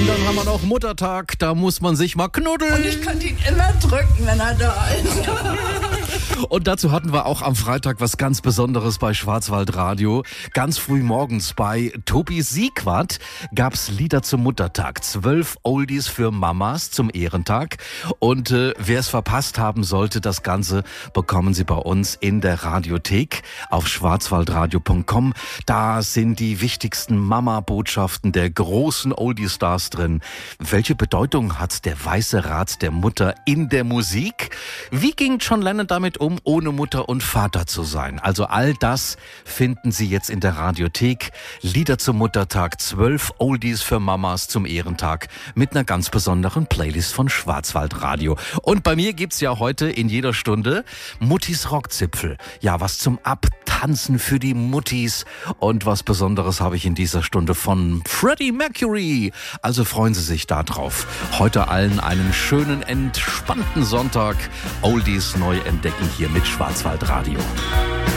Und dann haben wir noch Muttertag, da muss man sich mal knuddeln. Und ich könnte ihn immer drücken, wenn er da ist. Und dazu hatten wir auch am Freitag was ganz Besonderes bei Schwarzwaldradio. Ganz früh morgens bei Tobi Siegwart gab's Lieder zum Muttertag. 12 Oldies für Mamas zum Ehrentag. Und wer es verpasst haben sollte, das Ganze bekommen Sie bei uns in der Radiothek auf schwarzwaldradio.com. Da sind die wichtigsten Mama-Botschaften der großen Oldie-Stars drin. Welche Bedeutung hat der weiße Rat der Mutter in der Musik? Wie ging John Lennon damit um, ohne Mutter und Vater zu sein? Also all das finden Sie jetzt in der Radiothek. Lieder zum Muttertag, 12 Oldies für Mamas zum Ehrentag mit einer ganz besonderen Playlist von Schwarzwaldradio. Und bei mir gibt's ja heute in jeder Stunde Muttis Rockzipfel. Ja, was zum Abtanzen für die Muttis. Und was Besonderes habe ich in dieser Stunde von Freddie Mercury. Also freuen Sie sich da drauf. Heute allen einen schönen, entspannten Sonntag. Oldies neu entdecken hier mit Schwarzwaldradio.